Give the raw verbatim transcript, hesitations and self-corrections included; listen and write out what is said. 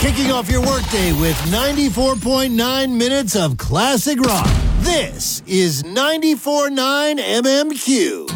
Kicking off your workday with ninety-four point nine minutes of classic rock. This is ninety-four point nine M M Q.